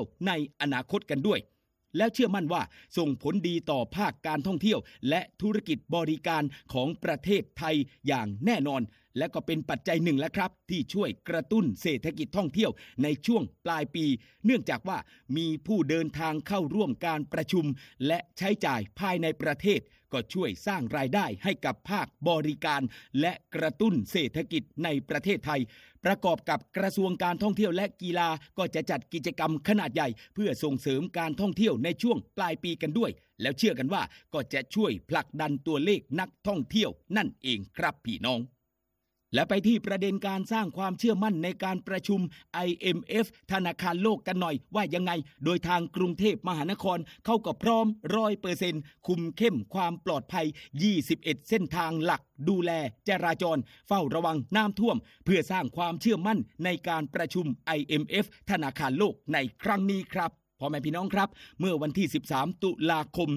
ในอนาคตกันด้วยแล้วเชื่อมั่นว่าส่งผลดีต่อภาคการท่องเที่ยวและธุรกิจบริการของประเทศไทยอย่างแน่นอนและก็เป็นปัจจัยหนึ่งแล้วครับที่ช่วยกระตุ้นเศรษฐกิจท่องเที่ยวในช่วงปลายปีเนื่องจากว่ามีผู้เดินทางเข้าร่วมการประชุมและใช้จ่ายภายในประเทศก็ช่วยสร้างรายได้ให้กับภาคบริการและกระตุ้นเศรษฐกิจในประเทศไทยประกอบกับกระทรวงการท่องเที่ยวและกีฬาก็จะจัดกิจกรรมขนาดใหญ่เพื่อส่งเสริมการท่องเที่ยวในช่วงปลายปีกันด้วยแล้วเชื่อกันว่าก็จะช่วยผลักดันตัวเลขนักท่องเที่ยวนั่นเองครับพี่น้องและไปที่ประเด็นการสร้างความเชื่อมั่นในการประชุม IMF ธนาคารโลกกันหน่อยว่ายังไงโดยทางกรุงเทพมหานครเขาก็พร้อม 100% คุมเข้มความปลอดภัย21เส้นทางหลักดูแลจราจรเฝ้าระวังน้ำท่วมเพื่อสร้างความเชื่อมั่นในการประชุม IMF ธนาคารโลกในครั้งนี้ครับพ่อแม่พี่น้องครับเมื่อวันที่13ตุลาคม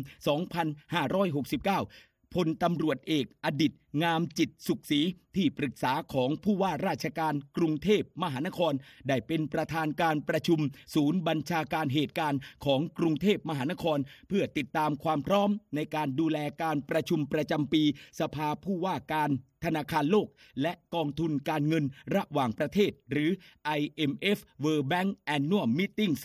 2569พลตำรวจเอกอดิษฐ์งามจิตสุขศรีที่ปรึกษาของผู้ว่าราชการกรุงเทพมหานครได้เป็นประธานการประชุมศูนย์บัญชาการเหตุการณ์ของกรุงเทพมหานครเพื่อติดตามความพร้อมในการดูแลการประชุมประจำปีสภาผู้ว่าการธนาคารโลกและกองทุนการเงินระหว่างประเทศหรือ IMF World Bank Annual Meetings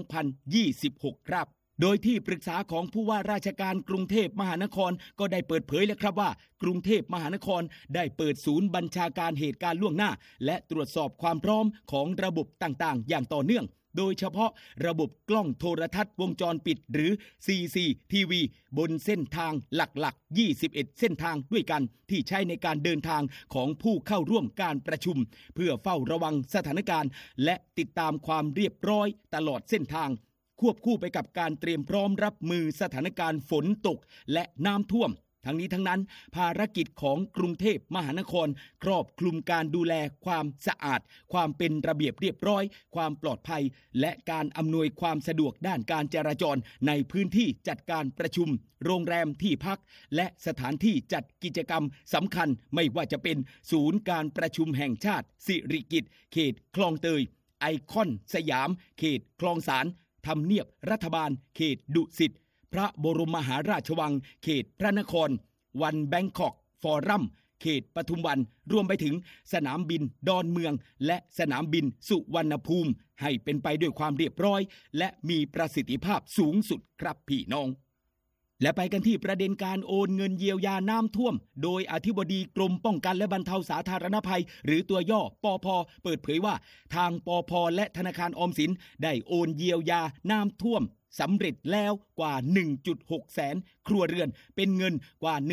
2026 ครับโดยที่ปรึกษาของผู้ว่าราชการกรุงเทพมหานครก็ได้เปิดเผยแล้วครับว่ากรุงเทพมหานครได้เปิดศูนย์บัญชาการเหตุการณ์ล่วงหน้าและตรวจสอบความพร้อมของระบบต่างๆอย่างต่อเนื่องโดยเฉพาะระบบกล้องโทรทัศน์วงจรปิดหรือ CCTV บนเส้นทางหลักๆ21เส้นทางด้วยกันที่ใช้ในการเดินทางของผู้เข้าร่วมการประชุมเพื่อเฝ้าระวังสถานการณ์และติดตามความเรียบร้อยตลอดเส้นทางควบคู่ไปกับการเตรียมพร้อมรับมือสถานการณ์ฝนตกและน้ำท่วมทั้งนี้ทั้งนั้นภารกิจของกรุงเทพมหานครครอบคลุมการดูแลความสะอาดความเป็นระเบียบเรียบร้อยความปลอดภัยและการอำนวยความสะดวกด้านการจราจรในพื้นที่จัดการประชุมโรงแรมที่พักและสถานที่จัดกิจกรรมสำคัญไม่ว่าจะเป็นศูนย์การประชุมแห่งชาติสิริกิติ์เขตคลองเตยไอคอนสยามเขตคลองสานทำเนียบรัฐบาลเขตดุสิตพระบรมมหาราชวังเขตพระนครวันแบงคอกฟอรัมเขตปทุมวันรวมไปถึงสนามบินดอนเมืองและสนามบินสุวรรณภูมิให้เป็นไปด้วยความเรียบร้อยและมีประสิทธิภาพสูงสุดครับพี่น้องและไปกันที่ประเด็นการโอนเงินเยียวยาน้ำท่วมโดยอธิบดีกรมป้องกันและบรรเทาสาธารณภัยหรือตัวย่อปภ.เปิดเผยว่าทางปภ.และธนาคารออมสินได้โอนเยียวยาน้ำท่วมสำเร็จแล้วกว่า 1.6 แสนครัวเรือนเป็นเงินกว่า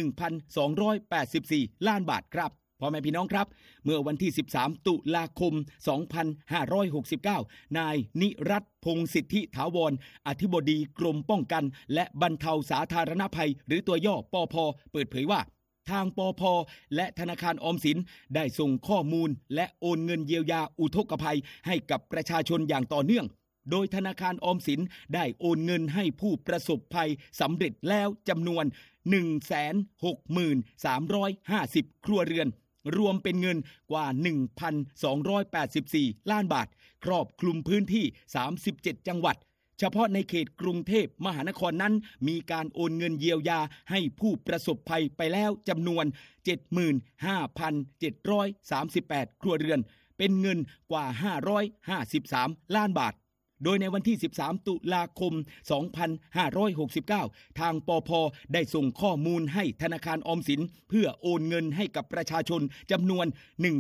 1,284 ล้านบาทครับพ่อแม่พี่น้องครับเมื่อวันที่13ตุลาคม2569นายนิรัตน์พงษ์สิทธิถาวรอธิบดีกรมป้องกันและบรรเทาสาธารณภัยหรือตัวย่อปภ.เปิดเผยว่าทางปภ.และธนาคารออมสินได้ส่งข้อมูลและโอนเงินเยียวยาอุทกภัยให้กับประชาชนอย่างต่อเนื่องโดยธนาคารออมสินได้โอนเงินให้ผู้ประสบภัยสำเร็จแล้วจำนวน 163,50 ครัวเรือนรวมเป็นเงินกว่า 1,284 ล้านบาทครอบคลุมพื้นที่37จังหวัดเฉพาะในเขตกรุงเทพมหานครนั้นมีการโอนเงินเยียวยาให้ผู้ประสบภัยไปแล้วจำนวน 75,738 ครัวเรือนเป็นเงินกว่า553 ล้านบาทโดยในวันที่13ตุลาคม2569ทางปภ.ได้ส่งข้อมูลให้ธนาคารออมสินเพื่อโอนเงินให้กับประชาชนจำนวน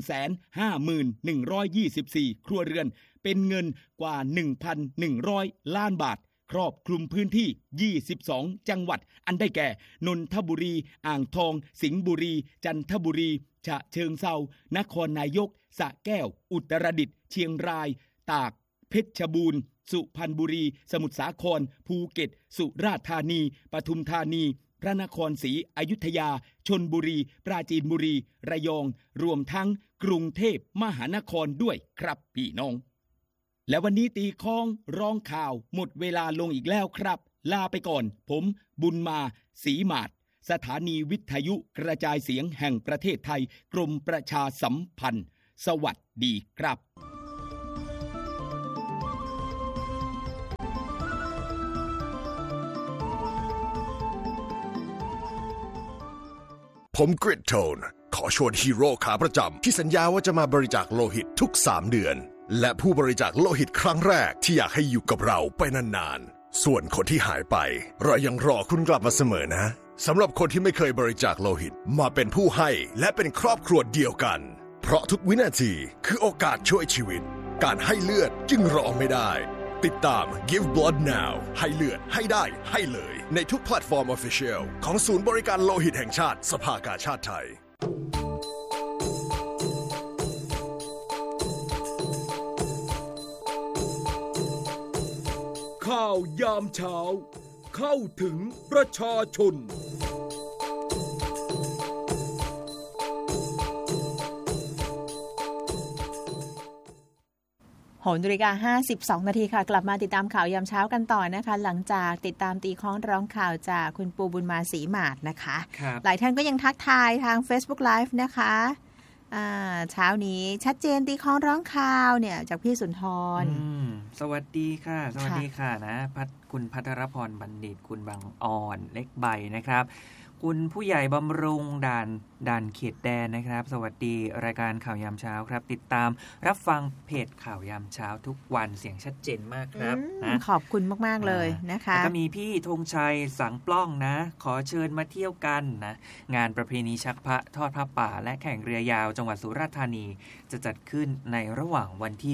151,124 ครัวเรือนเป็นเงินกว่า 1,100 ล้านบาทครอบคลุมพื้นที่22จังหวัดอันได้แก่นนทบุรีอ่างทองสิงห์บุรีจันทบุรีฉะเชิงเทรานครนายกสระแก้วอุตรดิตถ์เชียงรายตากเพชรบูรณ์สุพรรณบุรีสมุทรสาครภูเก็ตสุราษฎร์ธานีปทุมธานีพระนครศรีอยุธยาชลบุรีปราจีนบุรีระยองรวมทั้งกรุงเทพมหานครด้วยครับพี่น้องและวันนี้ตีค้องร้องข่าวหมดเวลาลงอีกแล้วครับลาไปก่อนผมบุญมาศรีหมาดสถานีวิทยุกระจายเสียงแห่งประเทศไทยกรมประชาสัมพันธ์สวัสดีครับผมกริดโทนขอชวนฮีโร่ขาประจำที่สัญญาว่าจะมาบริจาคโลหิตทุก3 เดือนและผู้บริจาคโลหิตครั้งแรกที่อยากให้อยู่กับเราไปนานๆส่วนคนที่หายไปเรายังรอคุณกลับมาเสมอนะสำหรับคนที่ไม่เคยบริจาคโลหิตมาเป็นผู้ให้และเป็นครอบครัวเดียวกันเพราะทุกวินาทีคือโอกาสช่วยชีวิตการให้เลือดจึงรอไม่ได้ติดตาม Give Blood Now ให้เลือดให้ได้ให้เลยในทุกแพลตฟอร์ม Official ของศูนย์บริการโลหิตแห่งชาติสภากาชาดไทยข่าวยามเช้าเข้าถึงประชาชน 6:52 นาทีค่ะกลับมาติดตามข่าวยามเช้ากันต่อนะคะหลังจากติดตามตีค้องร้องข่าวจากคุณปูบุญมาศรีหมาดนะคะหลายท่านก็ยังทักทายทาง Facebook Live นะคะเช้านี้ชัดเจนตีค้องร้องข่าวเนี่ยจากพี่สุนทรสวัสดีค่ะสวัสดีค่ะนะคุณภัทรพรบัณฑิตคุณบางอ่อนเล็กใบนะครับคุณผู้ใหญ่บำรุงด่านเขตแดนนะครับสวัสดีรายการข่าวยามเช้าครับติดตามรับฟังเพจข่าวยามเช้าทุกวันเสียงชัดเจนมากครับนะขอบคุณมากๆเลยนะคะแล้วก็มีพี่ธงชัยสังปล้องนะขอเชิญมาเที่ยวกันนะงานประเพณีชักพระทอดพระป่าและแข่งเรือยาวจังหวัดสุราษฎร์ธานีจะจัดขึ้นในระหว่างวันที่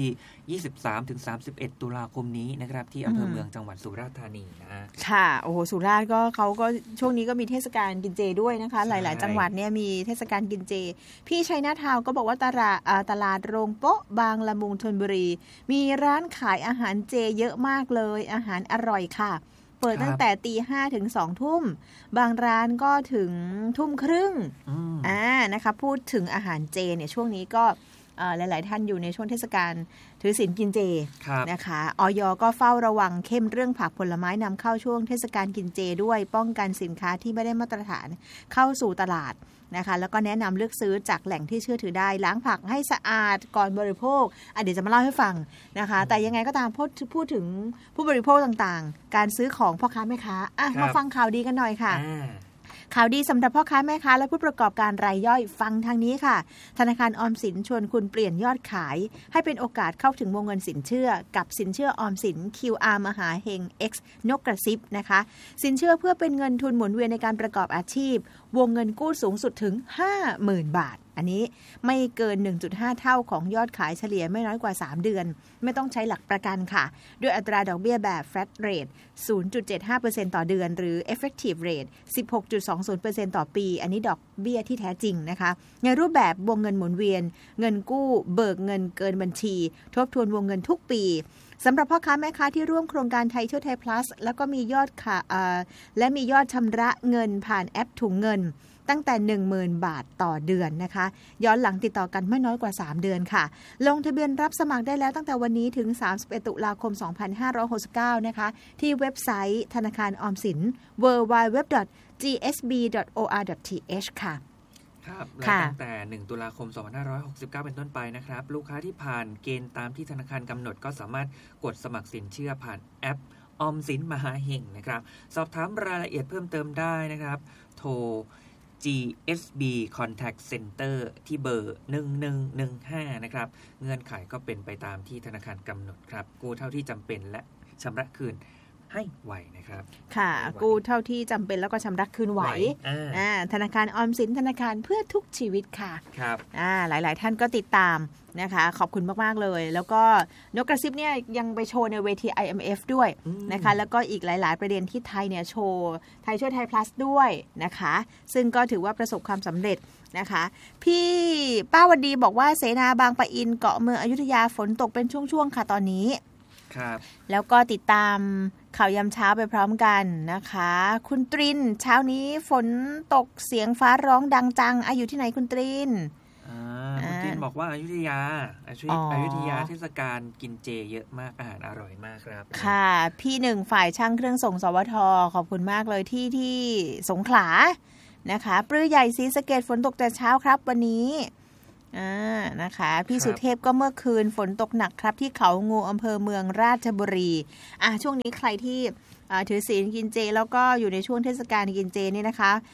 23-31 ตุลาคมนี้นะครับที่อำเภอเมืองจังหวัดสุราษฎร์ธานีนะค่ะโอ้โหสุราษฎร์ก็เขาก็ช่วงนี้ก็มีเทศกาลกินเจด้วยนะคะหลายๆจังหวัดเนี่ยมีเทศกาลกินเจพี่ชัยนาทาวก็บอกว่าตลาดโรงโป๊ะบางละมุงธนบุรีมีร้านขายอาหารเจเยอะมากเลยอาหารอร่อยค่ะเปิดตั้งแต่ตี 5 ถึง 2 ทุ่มบางร้านก็ถึงทุ่มครึ่งนะคะพูดถึงอาหารเจเนี่ยช่วงนี้ก็หลายๆท่านอยู่ในช่วงเทศกาลถือศีลกินเจนะคะอย.ก็เฝ้าระวังเข้มเรื่องผักผลไม้นำเข้าช่วงเทศกาลกินเจด้วยป้องกันสินค้าที่ไม่ได้มาตรฐานเข้าสู่ตลาดนะคะแล้วก็แนะนำเลือกซื้อจากแหล่งที่เชื่อถือได้ล้างผักให้สะอาดก่อนบริโภคเดี๋ยวจะมาเล่าให้ฟังนะคะแต่ยังไงก็ตามพูดถึงผู้บริโภคต่างๆการซื้อของพ่อค้าแม่ค้ามาฟังข่าวดีกันหน่อยค่ะข่าวดีสำหรับพ่อค้าแม่ค้าและผู้ประกอบการรายย่อยฟังทางนี้ค่ะธนาคารออมสินชวนคุณเปลี่ยนยอดขายให้เป็นโอกาสเข้าถึงวงเงินสินเชื่อกับสินเชื่อออมสิน QR มหาเฮง X นกกระซิบนะคะสินเชื่อเพื่อเป็นเงินทุนหมุนเวียนในการประกอบอาชีพวงเงินกู้สูงสุดถึง 50,000 บาทอันนี้ไม่เกิน 1.5 เท่าของยอดขายเฉลี่ยไม่น้อยกว่า3เดือนไม่ต้องใช้หลักประกันค่ะด้วยอัตราดอกเบี้ยแบบ flat rate 0.75% ต่อเดือนหรือ effective rate 16.20% ต่อปีอันนี้ดอกเบี้ยที่แท้จริงนะคะในรูปแบบวงเงินหมุนเวียนเงินกู้เบิกเงินเกินบัญชีทบทวนวงเงินทุกปีสำหรับพ่อค้าแม่ค้าที่ร่วมโครงการไทยช่วยไทย plus แล้วก็มียอดและมียอดชำระเงินผ่านแอปถุงเงินตั้งแต่ 10,000 บาทต่อเดือนนะคะย้อนหลังติดต่อกันไม่น้อยกว่า3เดือนค่ะลงทะเบียนรับสมัครได้แล้วตั้งแต่วันนี้ถึง31ตุลาคม2569นะคะที่เว็บไซต์ธนาคารออมสิน www.gsb.or.th ค่ะครับและตั้งแต่1ตุลาคม2569เป็นต้นไปนะครับลูกค้าที่ผ่านเกณฑ์ตามที่ธนาคารกำหนดก็สามารถกดสมัครสินเชื่อผ่านแอปออมสินมหาเฮงนะครับสอบถามรายละเอียดเพิ่มเติมได้นะครับโทรGSB Contact Center ที่เบอร์1115นะครับเงื่อนไขก็เป็นไปตามที่ธนาคารกำหนดครับกู้เท่าที่จำเป็นและชำระคืนให้ไหวนะครับค่ะกู้เท่าที่จำเป็นแล้วก็ชำระคืนไหวธนาคารออมสินธนาคารเพื่อทุกชีวิตค่ะครับหลายๆท่านก็ติดตามนะคะขอบคุณมากๆเลยแล้วก็นกกระซิบเนี่ยยังไปโชว์ในเวที IMF ด้วยนะคะแล้วก็อีกหลายๆประเด็นที่ไทยเนี่ยโชว์ไทยช่วยไทย plus ด้วยนะคะซึ่งก็ถือว่าประสบความสำเร็จนะคะพี่ป้าวันดีบอกว่าเสนาบางปะอินเกาะเมืองอยุธยาฝนตกเป็นช่วงๆค่ะตอนนี้ครับแล้วก็ติดตามข่าวยามเช้าไปพร้อมกันนะคะคุณตรินเช้านี้ฝนตกเสียงฟ้าร้องดังจังอยู่ที่ไหนคุณตรินคุณตรินบอกว่าอยุธยาเทศกาลกินเจเยอะมากอาหารอร่อยมากครับค่ะพี่หนึ่งฝ่ายช่างเครื่องส่งสวทขอบคุณมากเลยที่สงขลานะคะปรือใหญ่ศรีสะเกษฝนตกแต่เช้าครับวันนี้นะคะพี่สุเทพก็เมื่อคืนฝนตกหนักครับที่เขางูอำเภอเมืองราชบุรีช่วงนี้ใครที่ถือศีลกินเจแล้วก็อยู่ในช่วงเทศกาลกินเจนี่นะคะ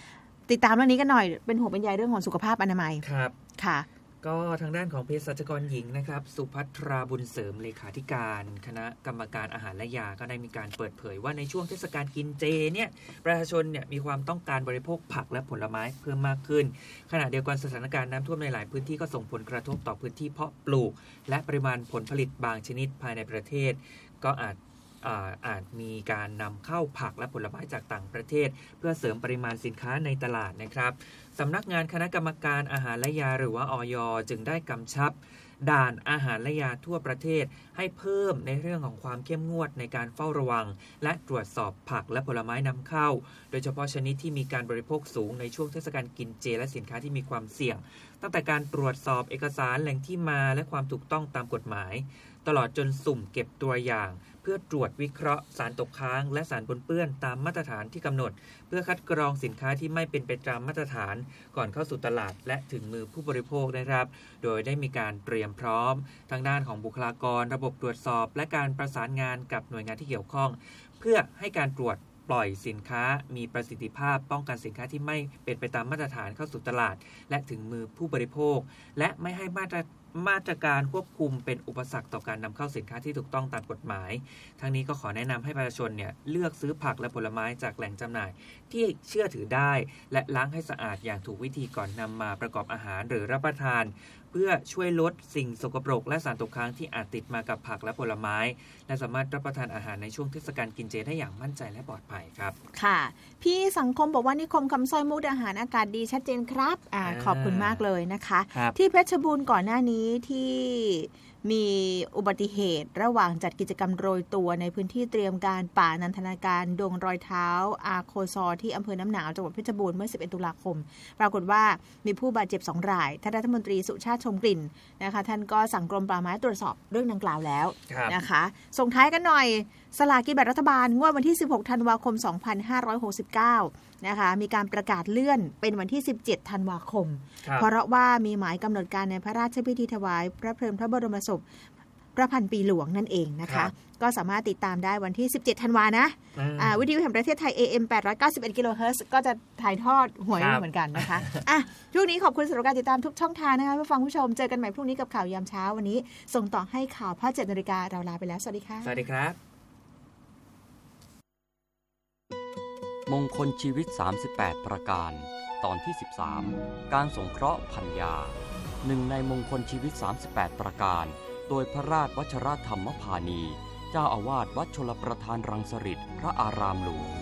ติดตามเรื่องนี้กันหน่อยเป็นห่วงเป็นใยเรื่องของสุขภาพอนามัยครับค่ะก็ทางด้านของเภสัชกรหญิงนะครับสุภัทราบุญเสริมเลขาธิการคณะกรรมการอาหารและยาก็ได้มีการเปิดเผยว่าในช่วงเทศกาลกินเจเนี่ยประชาชนเนี่ยมีความต้องการบริโภคผักและผลไม้เพิ่มมากขึ้นขณะเดียวกันสถานการณ์น้ำท่วมในหลายพื้นที่ก็ส่งผลกระทบต่อพื้นที่เพาะปลูกและปริมาณผลผลิตบางชนิดภายในประเทศก็อาจมีการนำเข้าผักและผลไม้จากต่างประเทศเพื่อเสริมปริมาณสินค้าในตลาดนะครับสำนักงานคณะกรรมการอาหารและยาหรือว่าอย.จึงได้กำชับด่านอาหารและยาทั่วประเทศให้เพิ่มในเรื่องของความเข้มงวดในการเฝ้าระวังและตรวจสอบผักและผลไม้นำเข้าโดยเฉพาะชนิดที่มีการบริโภคสูงในช่วงเทศกาลกินเจและสินค้าที่มีความเสี่ยงตั้งแต่การตรวจสอบเอกสารแหล่งที่มาและความถูกต้องตามกฎหมายตลอดจนสุ่มเก็บตัวอย่างเพื่อตรวจวิเคราะห์สารตกค้างและสารปนเปื้อนตามมาตรฐานที่กำหนดเพื่อคัดกรองสินค้าที่ไม่เป็นไปตามมาตรฐานก่อนเข้าสู่ตลาดและถึงมือผู้บริโภคนะครับโดยได้มีการเตรียมพร้อมทางด้านของบุคลากรระบบตรวจสอบและการประสานงานกับหน่วยงานที่เกี่ยวข้องเพื่อให้การตรวจปล่อยสินค้ามีประสิทธิภาพป้องกันสินค้าที่ไม่เป็นไปตามมาตรฐานเข้าสู่ตลาดและถึงมือผู้บริโภคและไม่ให้มาตรการควบคุมเป็นอุปสรรคต่อการนำเข้าสินค้าที่ถูกต้องตามกฎหมายทั้งนี้ก็ขอแนะนำให้ประชาชนเนี่ยเลือกซื้อผักและผลไม้จากแหล่งจำหน่ายที่เชื่อถือได้และล้างให้สะอาดอย่างถูกวิธีก่อนนำมาประกอบอาหารหรือรับประทานเพื่อช่วยลดสิ่งสกปรกและสารตกค้างที่อาจติดมากับผักและผลไม้และสามารถรับประทานอาหารในช่วงเทศกาลกินเจได้อย่างมั่นใจและปลอดภัยครับค่ะพี่สังคมบอกว่านิคมคำสร้อยมุกดาหารอากาศดีชัดเจนครับขอบคุณมากเลยนะคะที่เพชรบูรณ์ก่อนหน้านี้ที่มีอุบัติเหตุระหว่างจัดกิจกรรมโรยตัวในพื้นที่เตรียมการป่านันทนาการดงรอยเท้าอาโคซอที่อำเภอน้ำหนาวจังหวัดเพชรบูรณ์เมื่อ11ตุลาคมปรากฏว่ามีผู้บาดเจ็บ2รายท่านรัฐมนตรีสุชาติชมกลิ่นนะคะท่านก็สั่งกรมป่าไม้ตรวจสอบเรื่องดังกล่าวแล้วนะคะส่งท้ายกันหน่อยสลากกินแบ่งรัฐบาลงวดวันที่16ธันวาคม2569นะคะมีการประกาศเลื่อนเป็นวันที่17ธันวาคมเพราะว่ามีหมายกำหนดการในพระราชพิธีถวายพระเพลิงพระบรมศพพระพันปีหลวงนั่นเองนะคะก็สามารถติดตามได้วันที่17ธันวานะวิทยุแห่งประเทศไทย AM 891 กิโลเฮิรตซ์ก็จะถ่ายทอดหวยเหมือนกันนะคะช่วงนี้ขอบคุณสำหรับการติดตามทุกช่องทางนะคะผู้ฟังผู้ชมเจอกันใหม่พรุ่งนี้กับข่าวยามเช้าวันนี้ส่งต่อให้ข่าวพ่อ7 นาฬิกาเราลาไปแล้วสวัสดีค่ะสวัสดีครับมงคลชีวิต38ประการตอนที่13การสงเคราะห์พัญญาหนึ่งในมงคลชีวิต38ประการโดยพระราชวชรธรรมพานีเจ้าอาวาสวัดชลประทานรังสฤษพระอารามหลวง